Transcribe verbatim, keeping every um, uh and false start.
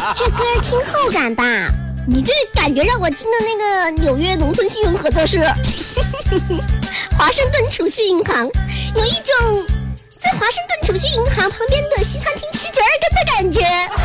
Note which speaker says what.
Speaker 1: 这歌挺好感的，你这感觉让我进的那个纽约农村信用合作社华盛顿储蓄银行，有一种在华盛顿储蓄银行旁边的西餐厅吃折耳根的感觉。